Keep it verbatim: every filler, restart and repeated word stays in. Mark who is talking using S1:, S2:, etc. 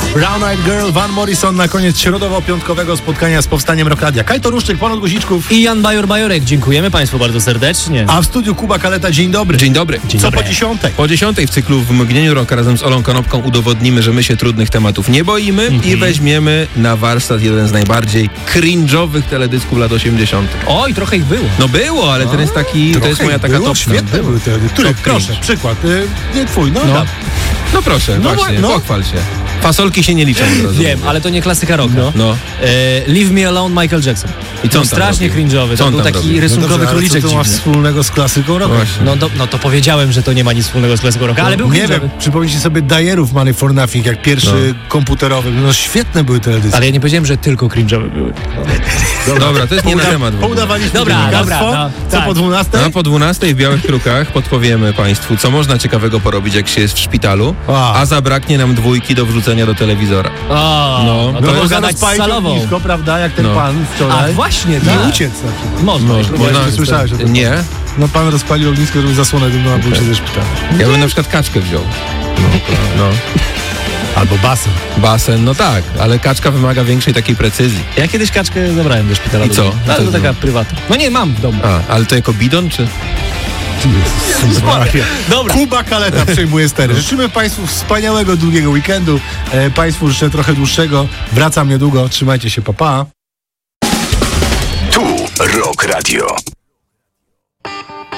S1: Brown Eyed Girl, Van Morrison na koniec środowo-piątkowego spotkania z Powstaniem Rock Radia. Kajto Ruszczyk, ponad guziczków
S2: i Jan Bajor-Bajorek. Dziękujemy Państwu bardzo serdecznie.
S1: A w studiu Kuba Kaleta. Dzień dobry.
S3: Dzień dobry.
S2: Dzień
S1: Co
S2: dobry.
S1: po dziesiątej?
S3: Po dziesiątej w cyklu W mgnieniu roku razem z Olą Konopką udowodnimy, że my się trudnych tematów nie boimy mm-hmm. i weźmiemy na warsztat jeden z najbardziej cringe'owych teledysków lat osiemdziesiątych.
S2: Oj, trochę ich było.
S3: No było, ale ten jest taki, to jest moja taka
S1: było,
S3: top.
S1: Świetne były te. Który? Proszę, przykład. Y, nie twój, no.
S3: No, no proszę,
S1: No
S3: właśnie,
S1: no.
S3: pochwal się. Fasolki się nie liczą od razu.
S2: Wiem, ale to nie klasyka rocka.
S3: No. no.
S2: E, Leave Me Alone, Michael Jackson.
S3: I co on
S2: no,
S3: tam
S2: strasznie
S3: robił?
S2: cringe'owy.
S3: Co
S2: To
S3: on
S2: był
S3: tam
S2: taki
S3: robił?
S2: rysunkowy
S1: No dobrze, ale
S2: króliczek
S1: co to ma
S2: dziwny.
S1: wspólnego z klasyką rocka?
S3: Właśnie.
S2: No, do, no to powiedziałem, że to nie ma nic wspólnego z klasyką rocka, ale był
S1: Nie
S2: cringe'owy.
S1: wiem, przypomnijcie sobie Dajerów Money for Nothing, jak pierwszy
S3: No.
S1: komputerowy. No świetne były teledyski.
S2: Ale ja nie powiedziałem, że tylko cringe'owe były.
S3: Dobra, Dobra to jest nie na
S1: Pouda-
S3: temat. w ogóle.
S1: Poudawaliśmy
S2: Dobra,
S1: dziennikarstwo.
S2: dobra, no,
S1: Co
S2: tak.
S1: po dwunastej?
S3: A po dwunastej w Białych Krukach podpowiemy Państwu, co można ciekawego porobić, jak się jest w szpitalu,
S1: A.
S3: a zabraknie nam dwójki do wrzucenia do telewizora.
S2: O,
S3: No,
S2: no,
S3: to
S2: to
S3: jest
S2: można dać z salową.
S1: ognisko, prawda, jak ten
S3: No.
S1: pan
S2: A
S1: wczoraj.
S2: właśnie,
S1: I
S2: tak.
S1: uciec na przykład.
S2: Można.
S3: Można.
S1: Można,
S3: Można-
S1: słyszałeś o tym?
S3: Nie?
S1: No pan rozpalił ognisko, żeby zasłonę dymną, a był się ze szpitala.
S3: Ja bym na przykład kaczkę wziął. No, no.
S1: Albo basen.
S3: Basen, no tak, ale kaczka wymaga większej takiej precyzji.
S2: Ja kiedyś kaczkę zabrałem do szpitala.
S3: I
S2: do
S3: co?
S2: domu.
S3: I
S2: Ale
S3: co
S2: to
S3: z
S2: taka
S3: nią?
S2: prywatna. No nie, mam w domu.
S3: A, ale to jako bidon, czy?
S2: Dobra.
S1: Kuba Kaleta przejmuje stery. Życzymy Państwu wspaniałego, długiego weekendu. E, Państwu życzę trochę dłuższego. Wracam niedługo. Trzymajcie się, pa pa.
S4: Tu Rock Radio.